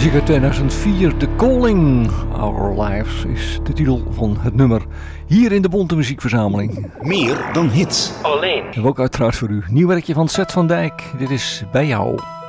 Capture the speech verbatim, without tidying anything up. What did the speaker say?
Muziek uit tweeduizend vier, The Calling Our Lives is de titel van het nummer hier in de Bonte Muziekverzameling. Meer dan hits. Alleen. En ook uiteraard voor u nieuw werkje van Seth van Dijk. Dit is Bij jou.